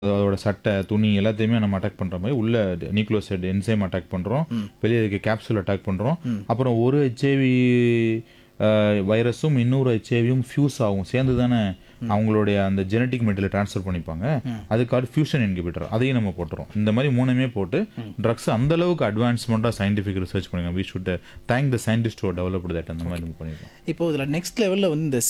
அதோட சட்டை, துணி எல்லாத்தையுமே நம்ம அட்டாக் பண்ற மாரி உள்ள நியூக்ளியோசைடு என்சைம் அட்டாக் பண்றோம். வெளிய இருக்க கேப்சூல் அட்டாக் பண்றோம். அப்புறம் ஒரு ஹெச்ஐவி வைரஸும் இன்னொரு ஹெச்ஐவியும் ஃபியூஸ் ஆகும். சேர்ந்து தானே அவங்களுடைய அந்த ஜெனடிக் மெட்டீரியல் ட்ரான்ஸ்ஃபர் பண்ணிப்பாங்க. அதுக்காக ஃபியூஷன் இன்ஹிபிட்டர் அதையும் நம்ம போட்டுறோம். இந்த மாதிரி மூணுமே போட்டு ட்ரக்ஸ் அந்த அளவுக்கு அட்வான்ஸ்மெண்ட்டாக சயின்டிஃபிக் ரிசர்ச் பண்ணிருக்கோம். We should thank the scientist who developed that. அந்த மாதிரி நம்ம பண்ணிருக்கோம். இப்போ இதுல நெக்ஸ்ட் லெவல்ல வந்து இந்த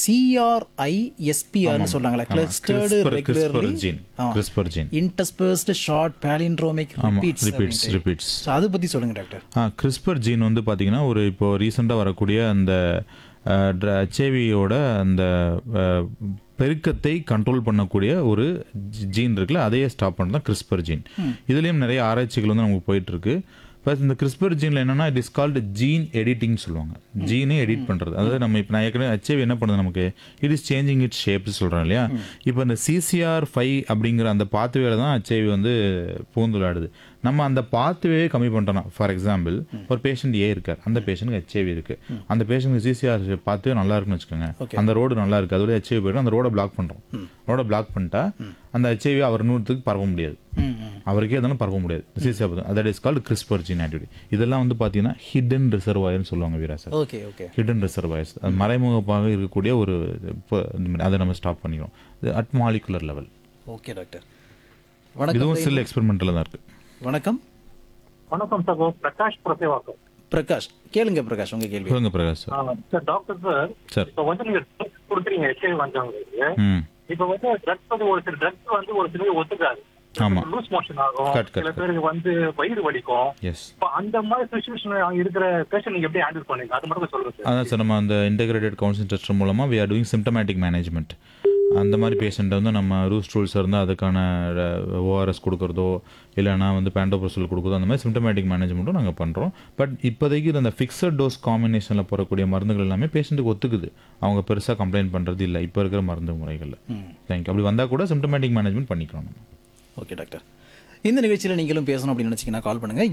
CRISPR சொல்றாங்களா, clustered regularly CRISPR gene இன்டர்ஸ்பர்ஸ்டு short palindromic repeats. அதை பத்தி சொல்லுங்க டாக்டர். CRISPR ஜீன் வந்து பார்த்தீங்கன்னா ஒரு இப்போ ரீசெண்டாக வரக்கூடிய அந்த ஹெச்ஐவியோட அந்த பெருக்கத்தை கண்ட்ரோல் பண்ணக்கூடிய ஒரு ஜீன் இருக்குல்ல, அதையே ஸ்டாப் பண்ணது தான் CRISPR ஜீன். இதுலேயும் நிறைய ஆராய்ச்சிகள் வந்து நமக்கு போயிட்டு இருக்கு. பட் இந்த CRISPR ஜீனில் என்னன்னா it is called gene editing சொல்லுவாங்க. ஜீனே எடிட் பண்ணுறது. அதாவது நம்ம இப்போ நான் ஏற்கனவே ஹெச்ஐவி என்ன பண்ணுது நமக்கு, it is changing it shapes சொல்கிறோம் இல்லையா. இப்போ இந்த CCR5 அப்படிங்கிற அந்த பாத்வேல தான் ஹெச்ஐவி வந்து பூந்துலாடுது. நம்ம அந்த பாத்வே கம்மி பண்ணிட்டோம்னா, ஃபார் எக்ஸாம்பிள் ஒரு பேஷண்ட் ஏ இருக்கார், அந்த பேஷண்ட்டுக்கு ஹெச்ஐவி இருக்கு, அந்த பேஷண்ட்டுக்கு CCR பாத்வே நல்லா இருக்குன்னு வச்சுக்கோங்க, அந்த ரோடு நல்லா இருக்கு, அதோட ஹெச்ஐவி போயிடும், அந்த ரோடை பிளாக் பண்ணுறோம். ரோடை பிளாக் பண்ணிட்டா அந்த ஹெச்ஐவி அவர் நூற்றுக்கு பரவ முடியாது, அவருக்கே எதாலும் பரவ முடியாது. CCR that is called CRISPR gene activity. இதெல்லாம் வந்து பார்த்தீங்கன்னா ஹிடன் ரிசர்வாயர்னு சொல்லுவாங்க வீரா sir. Okay okay. Hidden reservoirs, அது மறைமுகமாக இருக்கக்கூடிய ஒரு அதை நம்ம ஸ்டாப் பண்ணிக்கிறோம் at molecular level. Okay doctor. இதுவும் சில எக்ஸ்பெரிமெண்டலில் தான் இருக்கு. வணக்கம். வணக்கம் சகோ, பிரகாஷ் பிரசேவாக்கம். பிரகாஷ், கேளுங்க பிரகாஷ் உங்க கேள்வி. சொல்லுங்க Prakash sir. Sir doctor sir, இப்போ வந்து நீங்க ட்ரக்ஸ் கொடுக்குறீங்க ஹெச்ஐவி வந்தவங்களுக்கு. இப்போ வந்து ட்ரக்ஸ் வந்து ஒரு சில ட்ரக்ஸ் வந்து ஒரு சில ஒத்துக்காது. லூஸ் மோஷன் ஆகும், சில பேருக்கு வந்து வயிறு வலிக்கும். இப்போ அந்த மாதிரி சிச்சுவேஷன் இருக்கிற பேஷண்ட் நீங்க எப்படி ஹேண்டில் பண்ணுங்க, அது மட்டும் சொல்லுங்க. அதான் சார், நம்ம அந்த இன்டெகிரேட்டட் கவுன்சிலிங் டெஸ்ட் மூலமா we are doing symptomatic management. அந்த மாதிரி பேஷண்ட்டை வந்து நம்ம ரூஸ் டூல்ஸ் இருந்தால் அதுக்கான ORS கொடுக்குறதோ இல்லைனா வந்து பேண்டோப்ரோசல் கொடுக்குறதோ அந்த மாதிரி சிம்டமேட்டிக் மேனேஜ்மெண்ட்டும் நாங்கள் பண்ணுறோம். பட் இப்போதைக்கு அந்த ஃபிக்ஸட் டோஸ் காம்பினேஷனில் போடக்கூடிய மருந்துகள் எல்லாமே பேஷண்ட்டுக்கு ஒத்துக்குது. அவங்க பெருசாக கம்ப்ளைண்ட் பண்ணுறது இல்லை இப்போ இருக்கிற மருந்து முறைகளில். தேங்க்யூ. அப்படி வந்தால் கூட சிம்டமேட்டிக் மேனேஜ்மெண்ட் பண்ணிக்கிறோம் நம்ம. Okay doctor. இந்த நிகழ்ச்சியில் நீங்களும் பேசணும் அப்படின்னு நினச்சிங்கன்னா கால் பண்ணுங்கள்.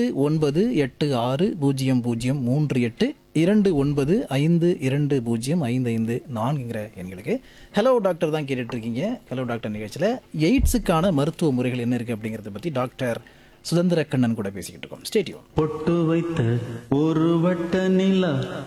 29860038 2952055544 எண்களுக்கு. ஹலோ டாக்டர் தான் கேட்டுட்ருக்கீங்க. ஹலோ டாக்டர் நிகழ்ச்சியில் எய்ட்ஸுக்கான மருத்துவ முறைகள் என்ன இருக்குது அப்படிங்கிறத பற்றி டாக்டர் சுதந்திர கண்ணன் கூட பேசிக்கிட்டு இருக்கோம். Stay tune. பொட்டு வைத்த ஒரு வட்ட நிலா